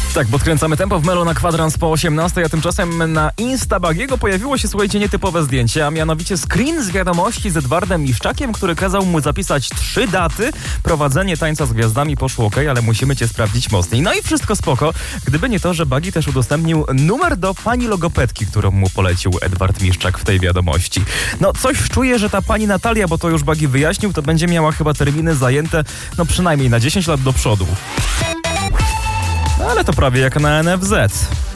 Tak, podkręcamy tempo w Melo na kwadrans po 18, a tymczasem na Instabagiego pojawiło się, słuchajcie, nietypowe zdjęcie, a mianowicie screen z wiadomości z Edwardem Miszczakiem, który kazał mu zapisać 3 daty. Prowadzenie Tańca z Gwiazdami poszło ok, ale musimy cię sprawdzić mocniej. No i wszystko spoko, gdyby nie to, że Bagi też udostępnił numer do pani logopedki, którą mu polecił Edward Miszczak w tej wiadomości. No coś czuję, że ta pani Natalia, bo to już Bagi wyjaśnił, to będzie miała chyba terminy zajęte, no przynajmniej na 10 lat do przodu. Ale to prawie jak na NFZ.